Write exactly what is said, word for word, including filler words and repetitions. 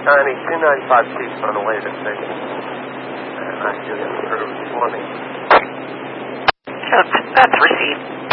Connie, two ninety-five seats on the way to the station. And I should have approved this morning. So that's received.